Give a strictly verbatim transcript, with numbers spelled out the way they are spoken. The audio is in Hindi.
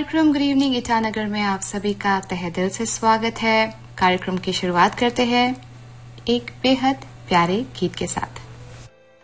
कार्यक्रम गुड इवनिंग ईटानगर में आप सभी का तहे दिल से स्वागत है। कार्यक्रम की शुरुआत करते हैं एक बेहद प्यारे गीत के साथ।